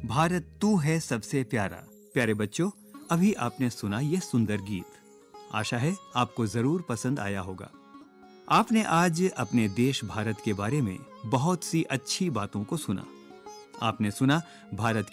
भारत तू है सबसे प्यारा। प्यारे बच्चों, अभी आपने सुना ये सुंदर गीत। आशा है आपको जरूर पसंद आया होगा। आपने आज अपने देश भारत के बारे में बहुत सी अच्छी बातों को सुना। आपने सुना भारत